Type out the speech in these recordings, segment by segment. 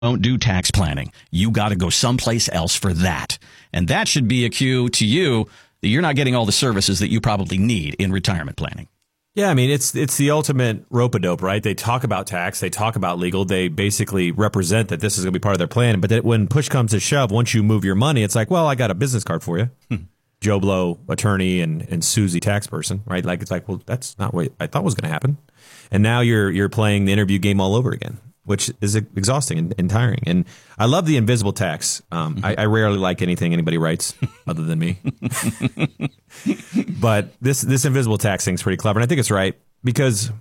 don't do tax planning. You got to go someplace else for that. And that should be a cue to you that you're not getting all the services that you probably need in retirement planning. Yeah, I mean, it's the ultimate rope-a-dope, right? They talk about tax, they talk about legal, they basically represent that this is going to be part of their plan. But then when push comes to shove, once you move your money, it's like, well, I got a business card for you. Joe Blow, attorney, and Susie, tax person, right? Like, it's like, well, that's not what I thought was going to happen. And now you're playing the interview game all over again, which is exhausting and tiring. And I love the invisible tax. I rarely like anything anybody writes other than me. But this invisible tax thing is pretty clever. And I think it's right because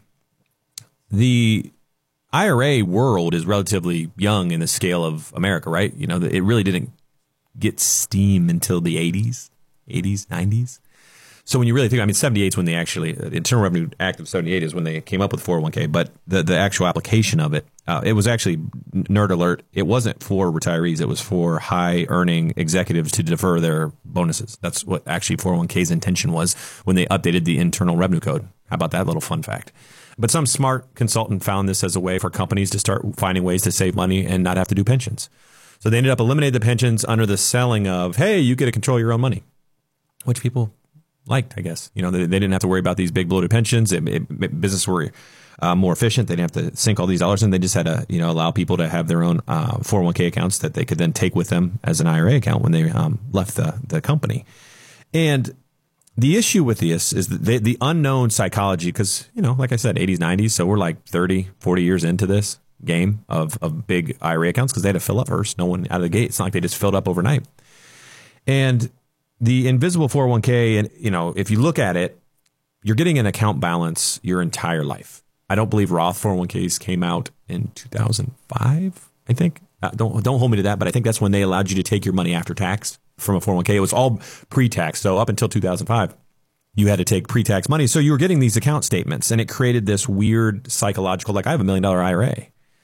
the IRA world is relatively young in the scale of America, right? You know, it really didn't get steam until the 80s, 90s. So when you really think, I mean, 78 is when they actually, the Internal Revenue Act of 78 is when they came up with 401k, but the actual application of it, it was actually, nerd alert, it wasn't for retirees. It was for high earning executives to defer their bonuses. That's what actually 401k's intention was when they updated the Internal Revenue Code. How about that little fun fact? But some smart consultant found this as a way for companies to start finding ways to save money and not have to do pensions. So they ended up eliminating the pensions under the selling of, hey, you get to control your own money, which people liked, I guess. You know, they didn't have to worry about these big bloated pensions. Business were more efficient. They didn't have to sink all these dollars in. They just had to, you know, allow people to have their own 401k accounts that they could then take with them as an IRA account when they left the company. And the issue with this is the unknown psychology, because, you know, like I said, 80s, 90s. So we're like 30, 40 years into this game of big IRA accounts because they had to fill up first. No one out of the gate. It's not like they just filled up overnight. And the invisible 401k, and you know, if you look at it, you're getting an account balance your entire life. I don't believe Roth 401ks came out in 2005. I think. Don't hold me to that, but I think that's when they allowed you to take your money after tax from a 401k. It was all pre-tax, so up until 2005, you had to take pre-tax money. So you were getting these account statements, and it created this weird psychological, like I have $1 million IRA, and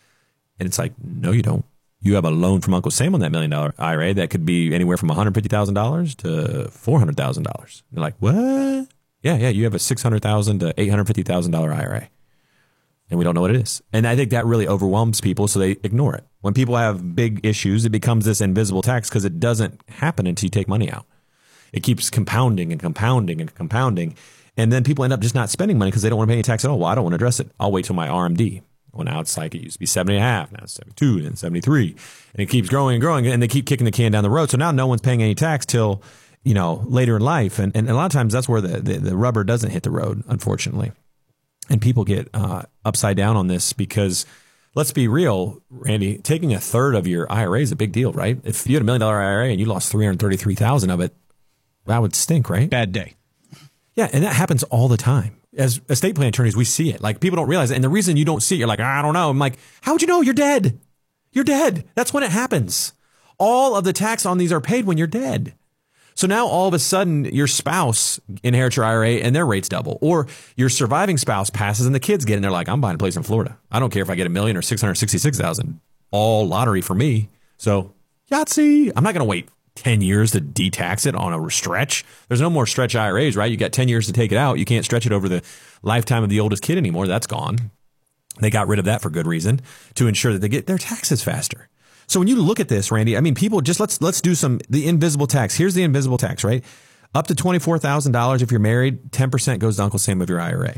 it's like, no, you don't. You have a loan from Uncle Sam on that $1 million IRA that could be anywhere from $150,000 to $400,000. They're like, what? Yeah. You have a $600,000 to $850,000 IRA, and we don't know what it is. And I think that really overwhelms people, so they ignore it. When people have big issues, it becomes this invisible tax because it doesn't happen until you take money out. It keeps compounding and compounding and compounding, and then people end up just not spending money because they don't want to pay any tax at all. Well, I don't want to address it. I'll wait till my RMD. Well, now it's like it used to be 70.5, now it's 72 and 73, and it keeps growing and growing, and they keep kicking the can down the road. So now no one's paying any tax till, you know, later in life, and a lot of times that's where the rubber doesn't hit the road, unfortunately, and people get upside down on this because, let's be real, Randy, taking a third of your IRA is a big deal, right? If you had $1 million IRA and you lost $333,000 of it, that would stink, right? Bad day. Yeah, and that happens all the time. As estate plan attorneys, we see it. Like, people don't realize it. And the reason you don't see it, you're like, I don't know. I'm like, how would you know? You're dead. You're dead. That's when it happens. All of the tax on these are paid when you're dead. So now all of a sudden your spouse inherits your IRA and their rates double. Or your surviving spouse passes and the kids get it and they're like, I'm buying a place in Florida. I don't care if I get $1 million or $666,000. All lottery for me. So Yahtzee. I'm not going to wait 10 years to de-tax it on a stretch. There's no more stretch IRAs, right? You got 10 years to take it out. You can't stretch it over the lifetime of the oldest kid anymore. That's gone. They got rid of that for good reason, to ensure that they get their taxes faster. So when you look at this, Randy, I mean, people just let's do the invisible tax. Here's the invisible tax, right? Up to $24,000 if you're married, 10% goes to Uncle Sam of your IRA.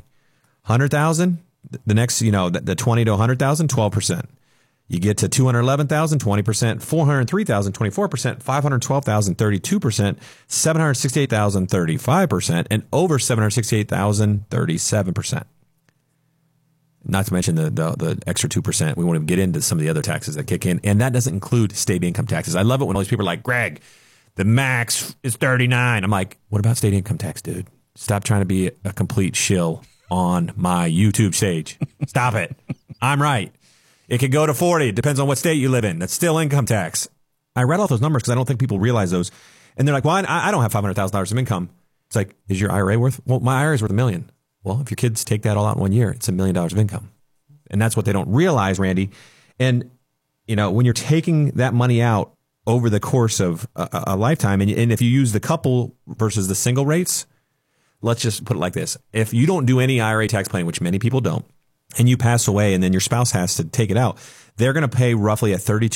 100,000, the next, you know, the 20 to 100,000, 12%. You get to 211,000, 20%, 403,000, 24%, 512,000, 32%, 768,000, 35%, and over 768,000, 37%. Not to mention the extra 2%. We won't even get into some of the other taxes that kick in. And that doesn't include state income taxes. I love it when all these people are like, Greg, the max is 39. I'm like, what about state income tax, dude? Stop trying to be a complete shill on my YouTube stage. Stop it. I'm right. It could go to 40. It depends on what state you live in. That's still income tax. I read off those numbers because I don't think people realize those. And they're like, well, I don't have $500,000 of income. It's like, is your IRA worth? Well, my IRA is worth $1 million. Well, if your kids take that all out in 1 year, it's $1 million of income. And that's what they don't realize, Randy. And, you know, when you're taking that money out over the course of a lifetime, and if you use the couple versus the single rates, let's just put it like this. If you don't do any IRA tax planning, which many people don't, and you pass away and then your spouse has to take it out, they're going to pay roughly a 32